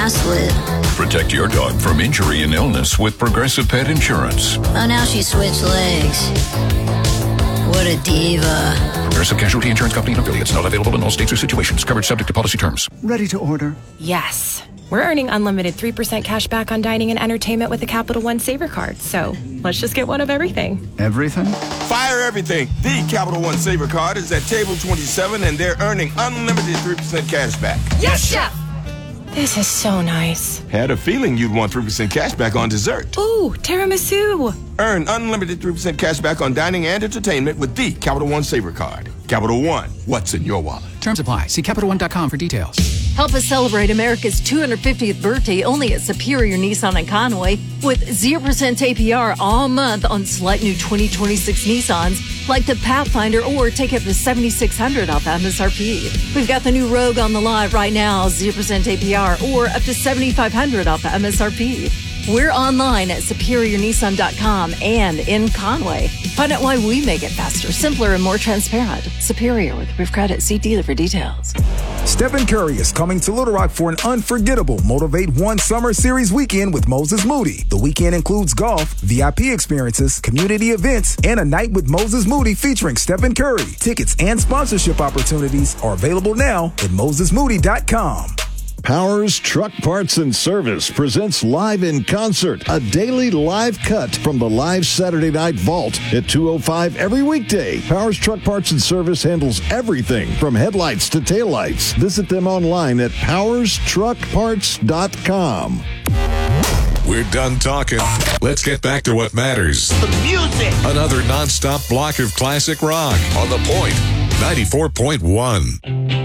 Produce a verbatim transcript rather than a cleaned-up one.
slid. Protect your dog from injury and illness with Progressive Pet Insurance. Oh, now she switched legs. What a diva. Progressive Casualty Insurance Company and affiliates. Not available in all states or situations. Covered subject to policy terms. Ready to order? Yes. We're earning unlimited three percent cash back on dining and entertainment with a Capital One Saver card. So let's just get one of everything. Everything? Fire everything. The Capital One Saver card is at table twenty-seven, and they're earning unlimited three percent cash back. Yes, Chef! This is so nice. Had a feeling you'd want three percent cash back on dessert. Ooh, tiramisu. Earn unlimited three percent cash back on dining and entertainment with the Capital One Saver card. Capital One, what's in your wallet? Terms apply. See Capital One dot com for details. Help us celebrate America's two hundred fiftieth birthday only at Superior Nissan in Conway with zero percent A P R all month on select new twenty twenty-six Nissans like the Pathfinder, or take up to seven thousand six hundred dollars off M S R P. We've got the new Rogue on the lot right now, zero percent A P R or up to seven thousand five hundred dollars off M S R P. We're online at Superior Nissan dot com and in Conway. Find out why we make it faster, simpler, and more transparent. Superior with Proof Credit. See dealer for details. Stephen Curry is coming to Little Rock for an unforgettable Motivate One Summer Series weekend with Moses Moody. The weekend includes golf, V I P experiences, community events, and a night with Moses Moody featuring Stephen Curry. Tickets and sponsorship opportunities are available now at Moses Moody dot com. Powers Truck Parts and Service presents Live in Concert, a daily live cut from the live Saturday Night Vault at two oh five every weekday. Powers Truck Parts and Service handles everything from headlights to taillights. Visit them online at powers truck parts dot com. We're done talking. Let's get back to what matters. The music. Another nonstop block of classic rock on The Point, ninety-four point one.